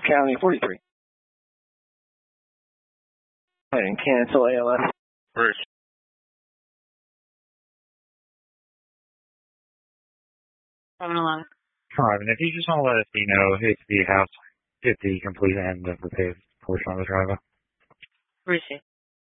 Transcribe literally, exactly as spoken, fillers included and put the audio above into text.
County forty-three. Go ahead and cancel A L S. Bruce. seven eleven. Alright, and if you just want to let us know if the house, if the complete end of the paved portion of the driveway. Brucey.